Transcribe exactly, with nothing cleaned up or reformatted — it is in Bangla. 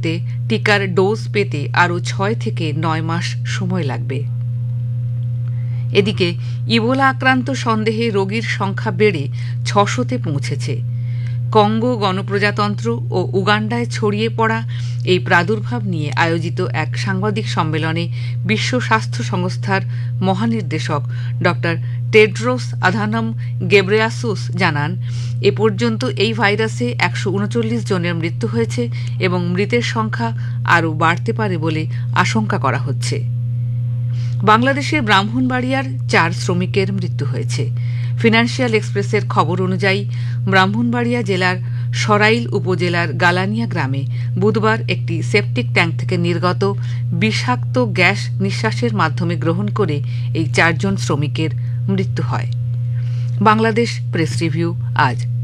করতে টিকার ডোজ পেতে আরও ছয় থেকে নয় মাস সময় লাগবে। এদিকে ইবোলা আক্রান্ত সন্দেহে রোগীর সংখ্যা বেড়ে ছশোতে পৌঁছেছে। কঙ্গো গণপ্রজাতন্ত্র ও উগান্ডায় ছড়িয়ে পড়া এই প্রাদুর্ভাব নিয়ে আয়োজিত এক সাংবাদিক সম্মেলনে বিশ্ব স্বাস্থ্য সংস্থার মহানির্দেশক ড টেড্রোস আধানম গেব্রেয়াসুস জানান, এ পর্যন্ত এই ভাইরাসে একশো উনচল্লিশ জনের মৃত্যু হয়েছে এবং মৃতের সংখ্যা আরও বাড়তে পারে বলে আশঙ্কা করা হচ্ছে। বাংলাদেশের ব্রাহ্মণবাড়িয়ার চার শ্রমিকের মৃত্যু হয়েছে। ফিনান্সিয়াল এক্সপ্রেসের খবর অনুযায়ী ব্রাহ্মণবাড়িয়া জেলার সরাইল উপজেলার গালানিয়া গ্রামে বুধবার একটি সেপটিক ট্যাঙ্ক থেকে নির্গত বিষাক্ত গ্যাস নিঃশ্বাসের মাধ্যমে গ্রহণ করে এই চারজন শ্রমিকের মৃত্যু হয়। বাংলাদেশ প্রেস রিভিউ আজ।